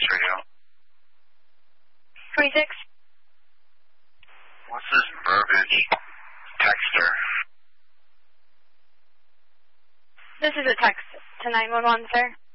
Radio. 26. What's this verbiage? Texter. This is a text to 911, sir.